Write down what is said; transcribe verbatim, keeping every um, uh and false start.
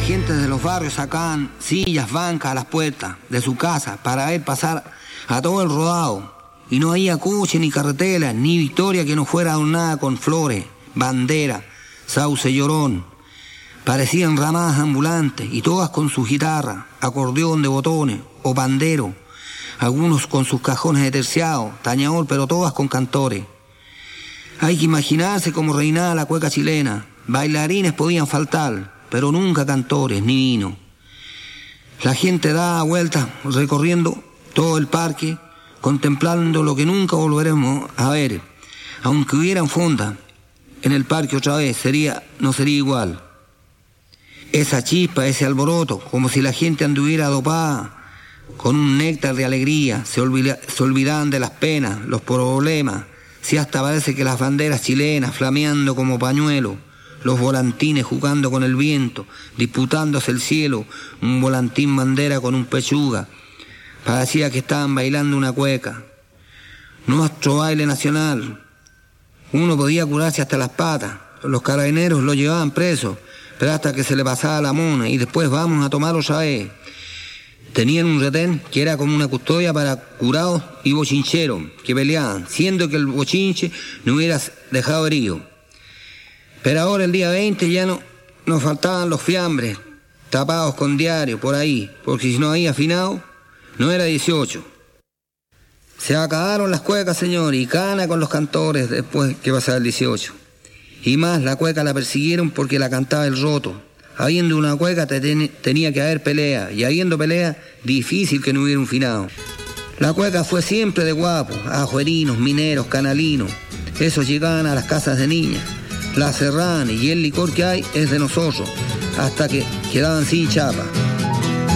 gente de los barrios sacaban sillas, bancas a las puertas de su casa para ver pasar a todo el rodado. Y no había coche, ni carretera, ni victoria que no fuera adornada con flores, bandera, sauce llorón. Parecían ramadas ambulantes y todas con su guitarra, acordeón de botones o pandero, algunos con sus cajones de terciado, tañador, pero todas con cantores. Hay que imaginarse cómo reinaba la cueca chilena. Bailarines podían faltar, pero nunca cantores ni vino. La gente daba vueltas recorriendo todo el parque, contemplando lo que nunca volveremos a ver. Aunque hubieran fondas en el parque otra vez, sería, no sería igual. Esa chispa, ese alboroto, como si la gente anduviera dopada con un néctar de alegría, se, olvida, se olvidaban de las penas, los problemas, si hasta parece que las banderas chilenas flameando como pañuelos, los volantines jugando con el viento, disputándose el cielo, un volantín bandera con un pechuga, parecía que estaban bailando una cueca. Nuestro baile nacional, uno podía curarse hasta las patas, los carabineros lo llevaban preso, pero hasta que se le pasaba la mona y después vamos a tomar otra vez. Tenían un retén que era como una custodia para curados y bochincheros que peleaban, siendo que el bochinche no hubiera dejado herido. Pero ahora el día veinte ya no nos faltaban los fiambres, tapados con diario por ahí, porque si no había afinado, no era dieciocho. Se acabaron las cuecas, señor, y cana con los cantores después que pasaba el dieciocho. Y más, la cueca la persiguieron porque la cantaba el roto. Habiendo una cueca te ten, tenía que haber pelea, y habiendo pelea, difícil que no hubiera un finado. La cueca fue siempre de guapos, ajuerinos, mineros, canalinos. Esos llegaban a las casas de niñas, la cerraban y el licor que hay es de nosotros, hasta que quedaban sin chapa.